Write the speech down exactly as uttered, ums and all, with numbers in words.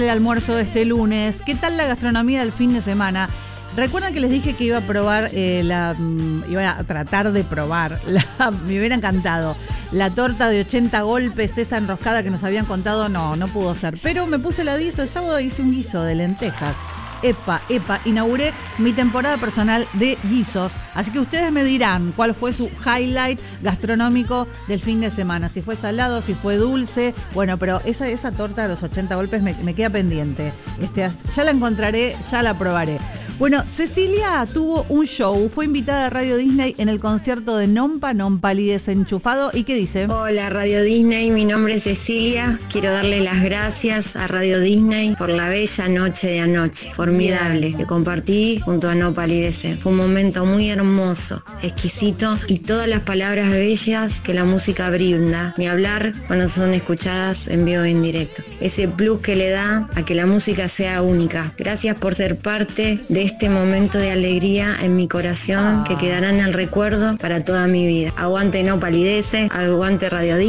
El almuerzo de este lunes. ¿Qué tal la gastronomía del fin de semana? Recuerdan que les dije que iba a probar, eh, la, iba a tratar de probar, la, me hubiera encantado, la torta de ochenta golpes, esa enroscada que nos habían contado, no, no pudo ser. Pero me puse la diez el sábado y hice un guiso de lentejas. Epa, epa, inauguré mi temporada personal de guisos. Así que ustedes me dirán cuál fue su highlight gastronómico del fin de semana. Si fue salado, si fue dulce. Bueno, pero esa, esa torta de los ochenta golpes me, me queda pendiente. Este, ya la encontraré, ya la probaré. Bueno, Cecilia tuvo un show, fue invitada a Radio Disney en el concierto de Nompa, Nompali Desenchufado. ¿Y qué dice? Hola Radio Disney, mi nombre es Cecilia. Quiero darle las gracias a Radio Disney por la bella noche de anoche, formidable, que compartí junto a Nopali Desen. Fue un momento muy hermoso, exquisito y todas las palabras bellas que la música brinda, ni hablar cuando son escuchadas en vivo e en directo. Ese plus que le da a que la música sea única. Gracias por ser parte de este momento de alegría en mi corazón que quedará en el recuerdo para toda mi vida. Aguante Nopali Desen, aguante Radio Disney.